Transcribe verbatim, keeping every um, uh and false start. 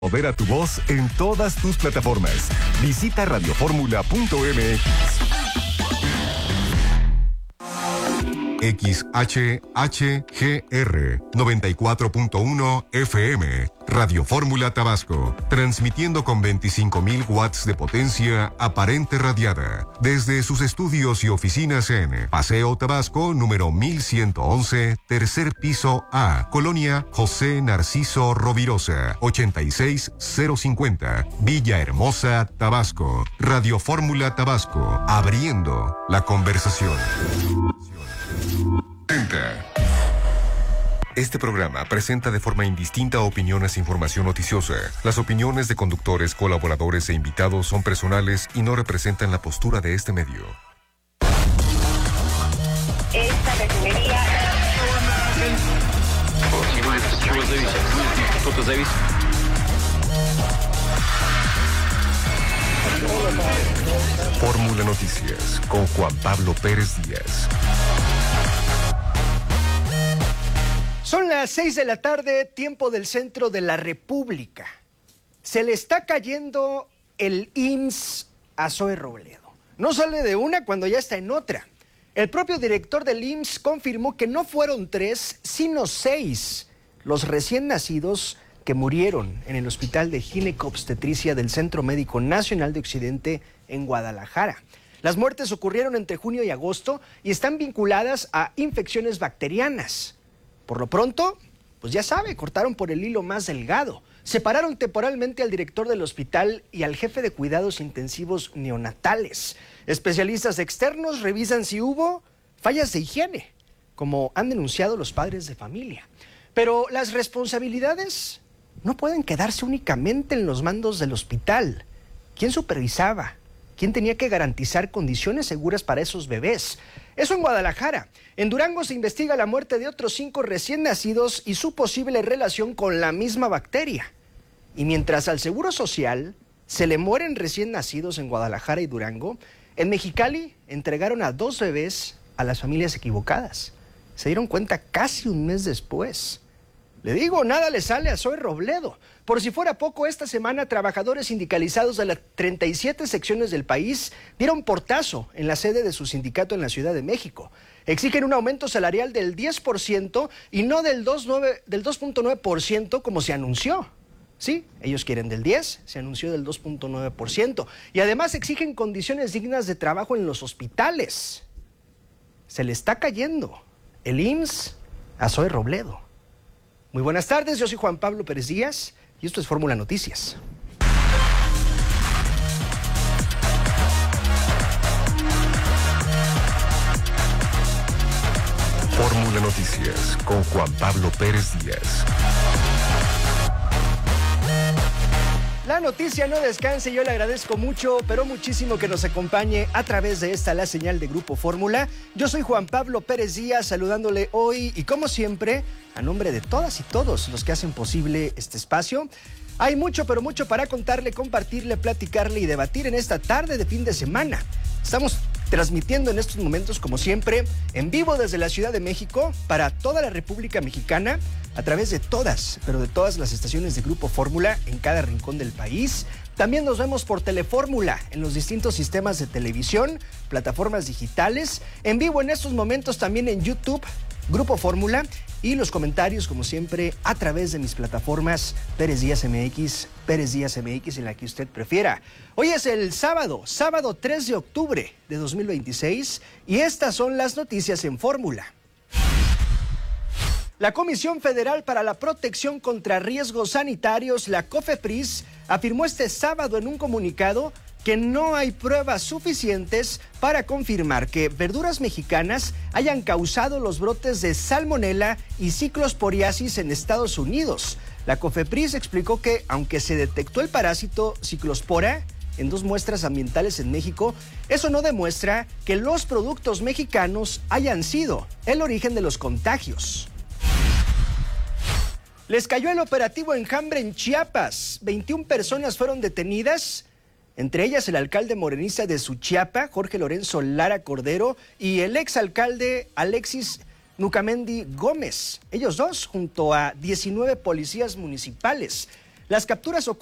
Modera tu voz en todas tus plataformas. Visita radioformula punto m x. X H H G R noventa y cuatro punto uno F M, Radio Fórmula Tabasco, transmitiendo con veinticinco mil watts de potencia aparente radiada, desde sus estudios y oficinas en Paseo Tabasco, número mil ciento once, tercer piso A, Colonia José Narciso Rovirosa, ochenta y seis cero cincuenta, Villahermosa, Tabasco. Radio Fórmula Tabasco, abriendo la conversación. Este programa presenta de forma indistinta opiniones e información noticiosa. Las opiniones de conductores, colaboradores e invitados son personales y no representan la postura de este medio. Esta refinería... Fórmula Noticias con Juan Pablo Pérez Díaz. Son las seis de la tarde, tiempo del centro de la República. Se le está cayendo el I M S S a Zoe Robledo. No sale de una cuando ya está en otra. El propio director del I M S S confirmó que no fueron tres, sino seis los recién nacidos que murieron en el Hospital de Ginecobstetricia del Centro Médico Nacional de Occidente en Guadalajara. Las muertes ocurrieron entre junio y agosto y están vinculadas a infecciones bacterianas. Por lo pronto, pues ya sabe, cortaron por el hilo más delgado. Separaron temporalmente al director del hospital y al jefe de cuidados intensivos neonatales. Especialistas externos revisan si hubo fallas de higiene, como han denunciado los padres de familia. Pero las responsabilidades no pueden quedarse únicamente en los mandos del hospital. ¿Quién supervisaba? ¿Quién tenía que garantizar condiciones seguras para esos bebés? Eso en Guadalajara. En Durango se investiga la muerte de otros cinco recién nacidos y su posible relación con la misma bacteria. Y mientras al Seguro Social se le mueren recién nacidos en Guadalajara y Durango, en Mexicali entregaron a dos bebés a las familias equivocadas. Se dieron cuenta casi un mes después. Le digo, nada le sale a Zoe Robledo. Por si fuera poco, esta semana trabajadores sindicalizados de las treinta y siete secciones del país dieron portazo en la sede de su sindicato en la Ciudad de México. Exigen un aumento salarial del diez por ciento y no del dos punto nueve por ciento como se anunció. Sí, ellos quieren del diez, se anunció del dos punto nueve por ciento. Y además exigen condiciones dignas de trabajo en los hospitales. Se le está cayendo el I M S S a Zoe Robledo. Muy buenas tardes, yo soy Juan Pablo Pérez Díaz y esto es Fórmula Noticias. Fórmula Noticias con Juan Pablo Pérez Díaz. La noticia no descansa y yo le agradezco mucho, pero muchísimo que nos acompañe a través de esta la señal de Grupo Fórmula. Yo soy Juan Pablo Pérez Díaz, saludándole hoy y como siempre, a nombre de todas y todos los que hacen posible este espacio. Hay mucho, pero mucho para contarle, compartirle, platicarle y debatir en esta tarde de fin de semana. Estamos transmitiendo en estos momentos, como siempre, en vivo desde la Ciudad de México para toda la República Mexicana, a través de todas, pero de todas las estaciones de Grupo Fórmula en cada rincón del país. También nos vemos por Telefórmula en los distintos sistemas de televisión, plataformas digitales, en vivo en estos momentos también en YouTube, Grupo Fórmula, y los comentarios, como siempre, a través de mis plataformas Pérez Díaz M X, Pérez Díaz M X, en la que usted prefiera. Hoy es el sábado, sábado tres de octubre de dos mil veintiséis, y estas son las noticias en Fórmula. La Comisión Federal para la Protección contra Riesgos Sanitarios, la COFEPRIS, afirmó este sábado en un comunicado que no hay pruebas suficientes para confirmar que verduras mexicanas hayan causado los brotes de salmonela y ciclosporiasis en Estados Unidos. La COFEPRIS explicó que, aunque se detectó el parásito ciclospora en dos muestras ambientales en México, eso no demuestra que los productos mexicanos hayan sido el origen de los contagios. Les cayó el operativo Enjambre en Chiapas. veintiuna personas fueron detenidas, entre ellas el alcalde morenista de Suchiapa, Jorge Lorenzo Lara Cordero, y el exalcalde Alexis Nucamendi Gómez. Ellos dos, junto a diecinueve policías municipales. Las capturas ocurren